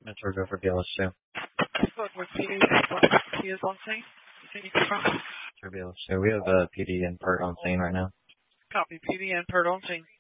Metro go for BLS2. Spoke with PD. He is on scene. Can you confirm? For BLS2. We have a PD and PERT on scene right now. Copy. PD and PERT on scene.